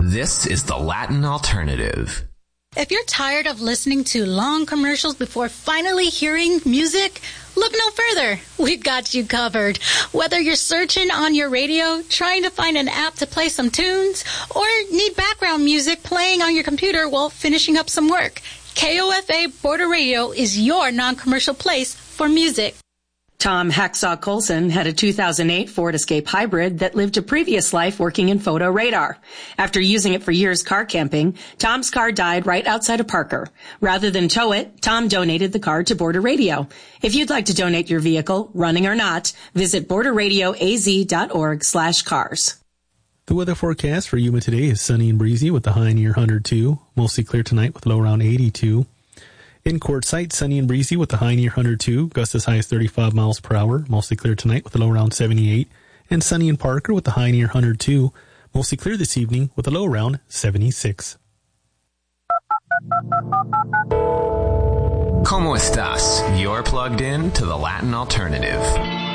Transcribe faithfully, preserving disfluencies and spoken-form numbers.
This is the Latin Alternative. If you're tired of listening to long commercials before finally hearing music, look no further. We've got you covered. Whether you're searching on your radio, trying to find an app to play some tunes, or need background music playing on your computer while finishing up some work, K O F A Border Radio is your non-commercial place for music. Tom Hacksaw Colson had a two thousand eight Ford Escape Hybrid that lived a previous life working in photo radar. After using it for years car camping, Tom's car died right outside of Parker. Rather than tow it, Tom donated the car to Border Radio. If you'd like to donate your vehicle, running or not, visit border radio a z dot org slash cars. The weather forecast for Yuma today is sunny and breezy with a high near one hundred two. Mostly clear tonight with a low around eighty-two. In Quartzsite, sunny and breezy with a high near one hundred two, gusts as high as thirty-five miles per hour, mostly clear tonight with a low around seventy-eight. And sunny in Parker with a high near one hundred two, mostly clear this evening with a low around seventy-six. ¿Cómo estás? You're plugged in to the Latin Alternative.